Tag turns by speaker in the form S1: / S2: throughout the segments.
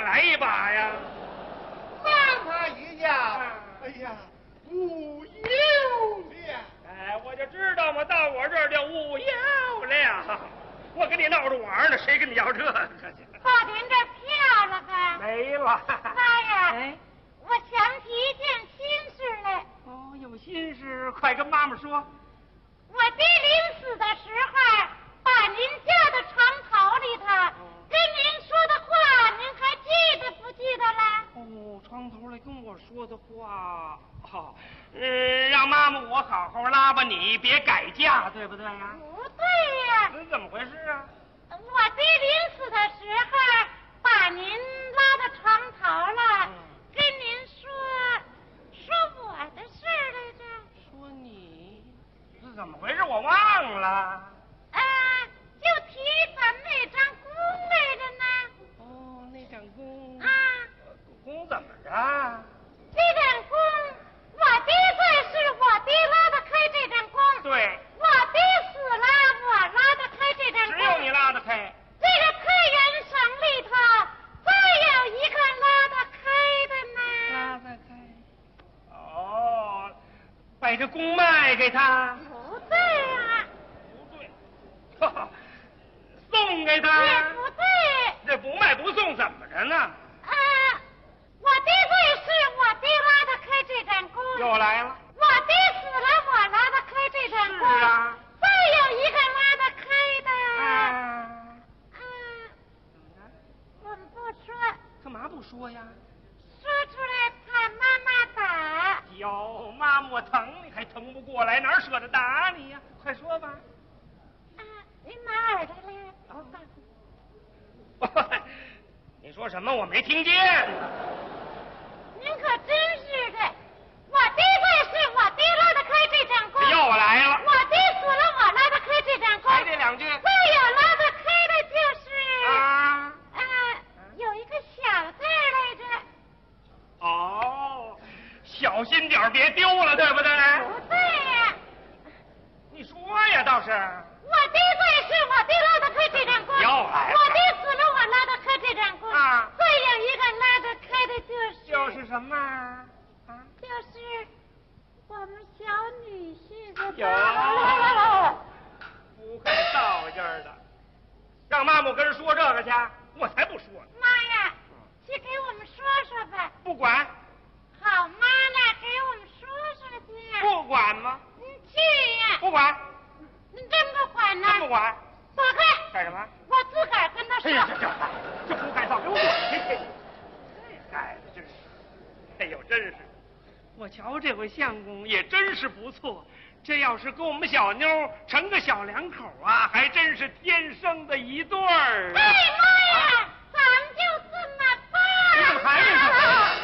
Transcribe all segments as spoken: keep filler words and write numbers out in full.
S1: 来一把呀？
S2: 妈妈一样，哎呀，无有了。
S1: 哎，我就知道嘛，到我这儿就无有了。我跟你闹着玩呢，谁跟你要这个去？
S3: 把您这票了吧？
S1: 没了。
S3: 妈呀！
S1: 哎，
S3: 我想起一件心事来。
S1: 哦，有心事，快跟妈妈说。
S3: 我爹临死的时候，把您家的床头里头跟您说的话，您还记得不记得了？
S1: 哦，床头来跟我说的话，好、哦，嗯，让妈妈我好好拉吧你，别改嫁，对不对呀？
S3: 不对呀。
S1: 这怎么回事啊？
S3: 我爹临死的时候，把您拉到床头了，嗯、跟您说说我的事来着。
S1: 说你？是怎么回事？我忘了。
S3: 啊，就提咱们那张弓来着呢。
S1: 哦，那张弓。
S3: 啊。
S1: 弓怎么着？
S3: 这张弓，我爹在世，我爹拉得开这张弓。
S1: 对。
S3: 我爹死了，我拉得开这张弓。
S1: 只有你拉得开。
S3: 这个太原省里头，再有一个拉得开的呢。
S1: 拉得开。哦，把这弓卖给他。
S3: 不对啊。
S1: 不对。哈哈，送给他。
S3: 也不对。
S1: 这不卖不送怎么着呢？
S3: 啊，我爹在世，我爹拉得开这张弓。
S1: 又来了。
S3: 我爹死了，我拉得开这张弓。
S1: 是啊。
S3: 再有一个拉得开的。
S1: 啊。
S3: 啊。怎么着？我们不说。
S1: 干嘛不说呀？
S3: 说出来怕妈妈打。
S1: 哟，妈妈我疼你还疼不过来，哪舍得打你呀？快说吧。
S3: 啊，您拿耳朵来，我告诉你。
S1: 你说什么？我没听见。
S3: 您可真是的，我爹在世，我爹拉得开这张弓。
S1: 又来了。
S3: 我爹死了，我拉得开这张弓。
S1: 还这两句。再
S3: 有拉得开的就是。
S1: 啊。
S3: 啊，有一个小字来着。
S1: 哦，小心点别丢了，对不对？
S3: 不对呀。
S1: 你说呀，倒是。
S3: 我爹在世，我爹拉得开这张弓。
S1: 又来了。
S3: 我爹死了，我拉得开这张弓。
S1: 啊。
S3: 再有一个拉得开的就是。
S1: 就是什么？啊。
S3: 就是我们小女婿的。
S1: 有。不看道家的，让妈妈跟人说这个去，我才不说呢。
S3: 妈呀，去给我们说说吧。
S1: 不管。
S3: 好妈呢，给我们说说去。
S1: 不管吗？
S3: 你去呀。
S1: 不管。
S3: 你真不管呢？
S1: 真不管。
S3: 走开。
S1: 干什么？
S3: 我自个儿跟他说。
S1: 哎呀，这这这不该造，给我滚去！这孩子真是，哎呦，真是，我瞧这回相公也真是不错。这要是跟我们小妞成个小两口啊，还真是天生的一对儿。
S3: 哎妈呀，咱们就这么办。
S1: 你怎么还没说？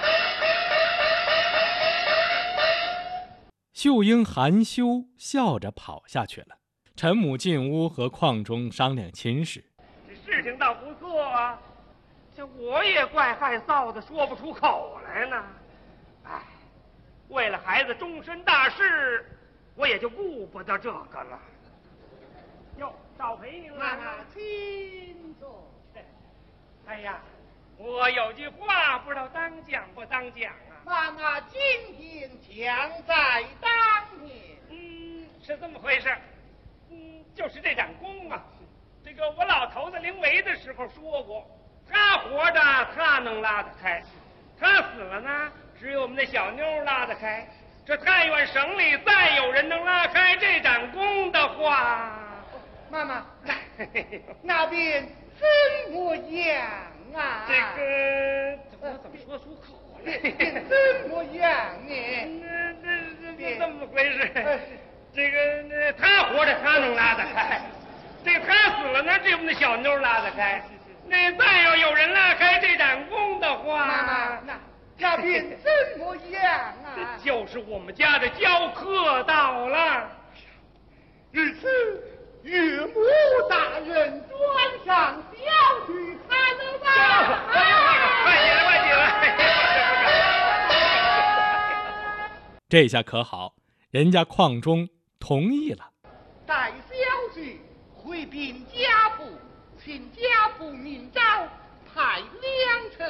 S4: 秀英含羞笑着跑下去了。陈母进屋和邝忠商量亲事。
S1: 这事情倒不错啊，这我也怪害臊的，说不出口来呢。哎，为了孩子终身大事，我也就顾不得这个了。哟，少陪您了。
S2: 妈妈，请坐。
S1: 哎呀，我有句话不知道当讲不当讲啊。
S2: 妈妈今天将在当年。
S1: 嗯，是这么回事。嗯，就是这盏弓啊，这个我老头子临危的时候说过，他活着他能拉得开，他死了呢，只有我们那小妞拉得开。这太原省里再有人能拉开这盏弓的话，
S2: 妈妈，那边怎么样啊？
S1: 这个我怎么说出口来？
S2: 怎么样呢？
S1: 那这这这么回事？这个那他活着他能拉得开，这他死了呢，这我们的小妞拉得开。那再要有人拉开这盏弓的话，
S2: 妈妈，那那边怎么样啊？
S1: 就是我们家的教课到了。
S2: 如此，岳母大人端上小去看了吧。
S1: 哎呦，快起来，快起来！
S4: 这下可好，人家邝忠同意了。
S2: 带小婿回禀家父，请家父明朝派两臣